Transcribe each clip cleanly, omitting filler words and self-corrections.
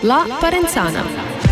La Parenzana.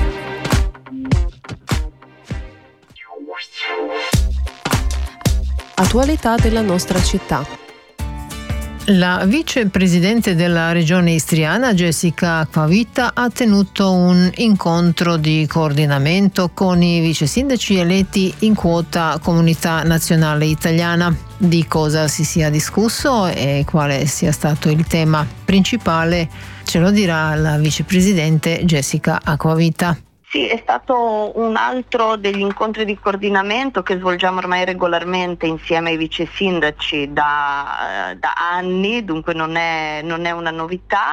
Attualità della nostra città. La vicepresidente della regione istriana, Jessica Acquaviva, ha tenuto un incontro di coordinamento con i vice sindaci eletti in quota Comunità Nazionale Italiana. Di cosa si sia discusso e quale sia stato il tema principale ce lo dirà la vicepresidente Jessica Acquaviva. Sì, è stato un altro degli incontri di coordinamento che svolgiamo ormai regolarmente insieme ai vice sindaci da anni, dunque non è una novità.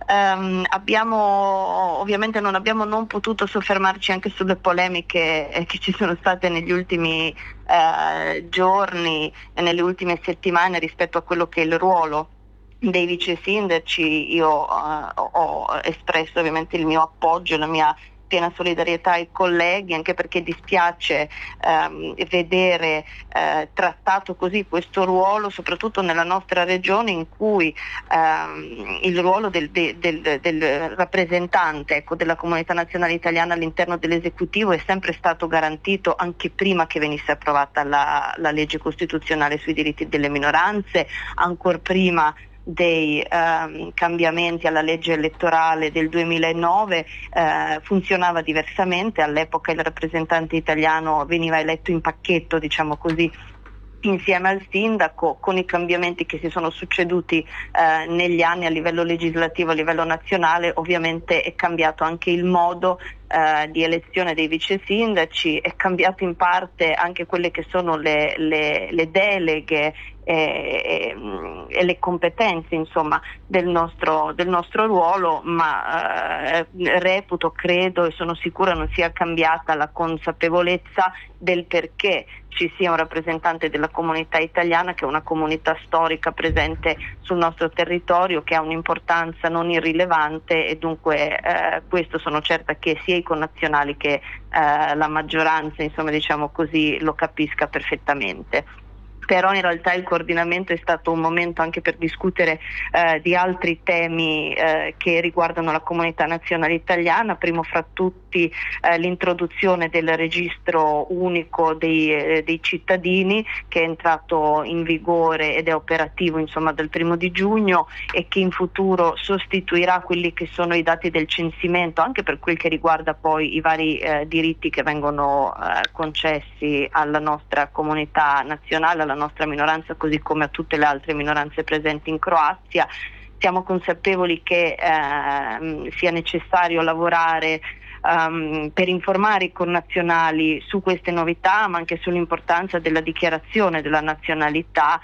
Ovviamente non potuto soffermarci anche sulle polemiche che ci sono state negli ultimi giorni e nelle ultime settimane rispetto a quello che è il ruolo dei vice sindaci. Io ho espresso ovviamente il mio appoggio, la mia piena solidarietà ai colleghi, anche perché dispiace vedere trattato così questo ruolo, soprattutto nella nostra regione in cui il ruolo del rappresentante, della comunità nazionale italiana all'interno dell'esecutivo è sempre stato garantito anche prima che venisse approvata la legge costituzionale sui diritti delle minoranze, ancor prima dei cambiamenti alla legge elettorale del 2009 funzionava diversamente. All'epoca il rappresentante italiano veniva eletto in pacchetto, diciamo così, insieme al sindaco. Con i cambiamenti che si sono succeduti negli anni a livello legislativo, a livello nazionale, ovviamente è cambiato anche il modo di elezione dei vice sindaci, è cambiato in parte anche quelle che sono le deleghe e le competenze, insomma, del nostro ruolo, ma credo e sono sicura non sia cambiata la consapevolezza del perché ci sia un rappresentante della comunità italiana, che è una comunità storica presente sul nostro territorio, che ha un'importanza non irrilevante, e dunque questo sono certa che sia i connazionali che la maggioranza, insomma, diciamo così, lo capisca perfettamente. Però in realtà il coordinamento è stato un momento anche per discutere di altri temi che riguardano la comunità nazionale italiana, primo fra tutti l'introduzione del registro unico dei cittadini, che è entrato in vigore ed è operativo, insomma, dal 1° di giugno, e che in futuro sostituirà quelli che sono i dati del censimento, anche per quel che riguarda poi i vari diritti che vengono concessi alla nostra comunità nazionale, alla nostra minoranza, così come a tutte le altre minoranze presenti in Croazia. Siamo consapevoli che sia necessario lavorare per informare i connazionali su queste novità, ma anche sull'importanza della dichiarazione della nazionalità.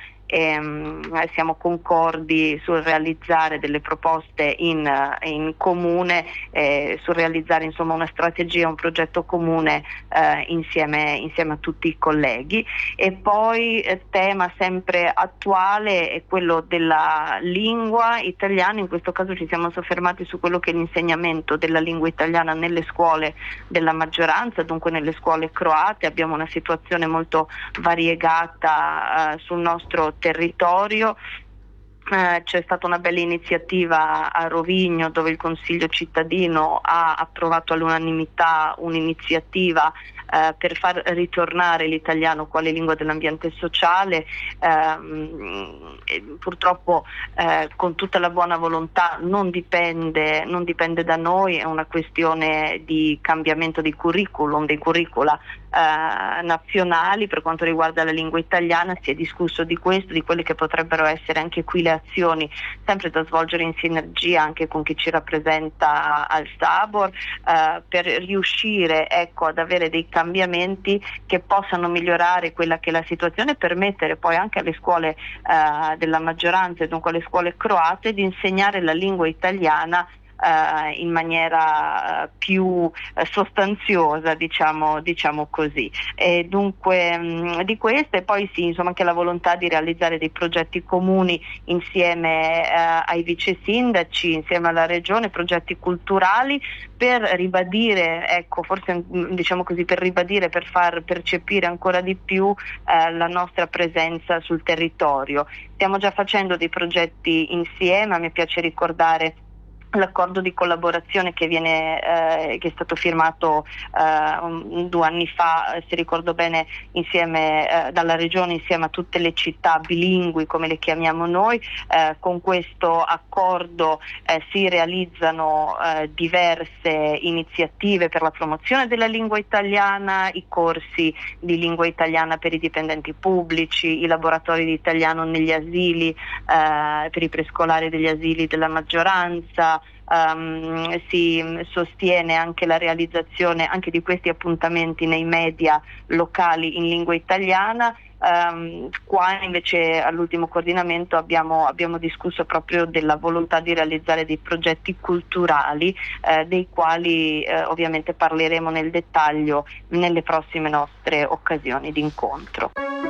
Siamo concordi sul realizzare delle proposte in comune, sul realizzare, insomma, una strategia, un progetto comune insieme a tutti i colleghi. E poi tema sempre attuale è quello della lingua italiana. In questo caso ci siamo soffermati su quello che è l'insegnamento della lingua italiana nelle scuole della maggioranza, dunque nelle scuole croate. Abbiamo una situazione molto variegata sul nostro territorio. C'è stata una bella iniziativa a Rovigno, dove il Consiglio cittadino ha approvato all'unanimità un'iniziativa per far ritornare l'italiano quale lingua dell'ambiente sociale. Purtroppo con tutta la buona volontà non dipende da noi, è una questione di cambiamento dei curriculum, dei curricula nazionali. Per quanto riguarda la lingua italiana si è discusso di questo, di quelle che potrebbero essere anche qui le azioni, sempre da svolgere in sinergia anche con chi ci rappresenta al Tabor, per riuscire, ad avere dei cambiamenti che possano migliorare quella che è la situazione, e permettere poi anche alle scuole della maggioranza, e dunque alle scuole croate, di insegnare la lingua italiana in maniera più sostanziosa, diciamo così. E dunque di questo, e poi sì, insomma, anche la volontà di realizzare dei progetti comuni insieme ai vice sindaci, insieme alla regione, progetti culturali, per ribadire, forse diciamo così, per far percepire ancora di più la nostra presenza sul territorio. Stiamo già facendo dei progetti insieme. A me piace ricordare l'accordo di collaborazione che è stato firmato 2 anni fa, se ricordo bene, insieme dalla Regione insieme a tutte le città bilingui, come le chiamiamo noi. Con questo accordo si realizzano diverse iniziative per la promozione della lingua italiana, i corsi di lingua italiana per i dipendenti pubblici, i laboratori di italiano negli asili, per i prescolari degli asili della maggioranza. Si sostiene anche la realizzazione anche di questi appuntamenti nei media locali in lingua italiana. Qua invece all'ultimo coordinamento abbiamo discusso proprio della volontà di realizzare dei progetti culturali, dei quali ovviamente parleremo nel dettaglio nelle prossime nostre occasioni di incontro.